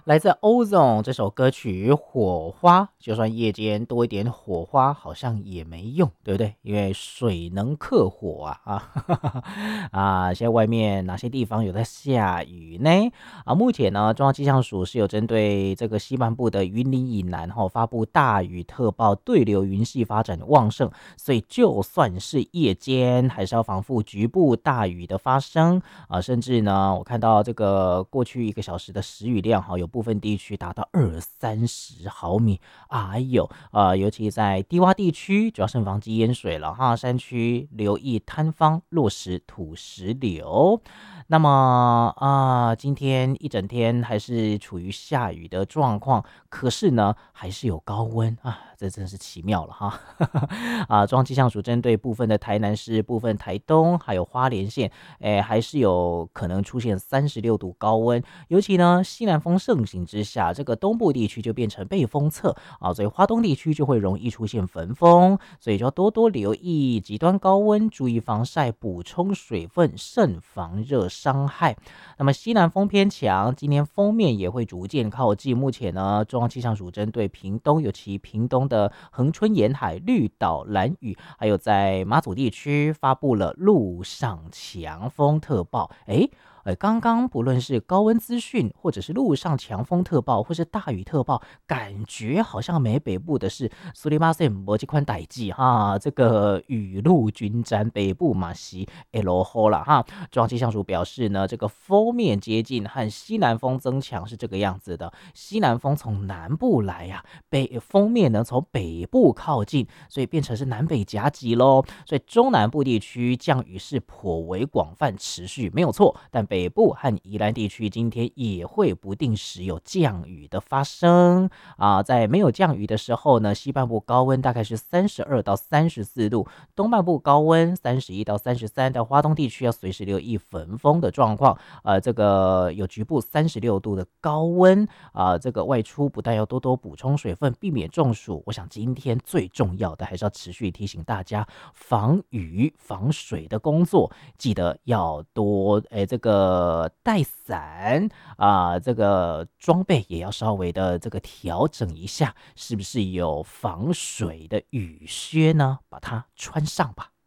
来自 Ozone 这首歌曲《火花》，就算夜间多一点火花，好像也没用，对不对？因为水能克火现在外面哪些地方有在下雨呢？目前呢，中央气象署是有针对这个西半部的云林以南发布大雨特报，对流云系发展旺盛，所以就算是夜间，还是要防范局部大雨的发生甚至呢，我看到这个过去1个小时的时雨量有部分地区达到20-30毫米，哎呦尤其在低洼地区，主要慎防积淹水了山区留意坍方落石土石流。那么今天一整天还是处于下雨的状况，可是呢，还是有高温这真是奇妙了中央气象署针对部分的台南市、部分台东还有花莲县，还是有可能出现36度高温，尤其呢西南风盛行之下，这个东部地区就变成背风侧所以花东地区就会容易出现焚风，所以就要多多留意极端高温，注意防晒，补充水分，慎防热伤害。那么西南风偏强，今天锋面也会逐渐靠近。目前呢，中央气象署针对屏东，尤其屏东的恒春沿海、绿岛、兰屿，还有在马祖地区发布了陆上强风特报。刚刚不论是高温资讯，或者是陆上强风特报，或是大雨特报，感觉好像没北部的是苏里马森没这款代志这个雨露均沾，北部嘛是落雨啦中央气象署表示呢，这个锋面接近和西南风增强是这个样子的，西南风从南部来锋面呢从北部靠近，所以变成是南北夹击咯，所以中南部地区降雨是颇为广泛持续，没有错，但北部和宜兰地区今天也会不定时有降雨的发生在没有降雨的时候呢，西半部高温大概是32-34度，东半部高温31-33，在花东地区要随时留意焚风的状况这个有局部36度的高温这个外出不但要多多补充水分，避免中暑，我想今天最重要的还是要持续提醒大家防雨防水的工作，记得要多这个带伞这个装备也要稍微的这个调整一下，是不是有防水的雨靴呢？把它穿上吧。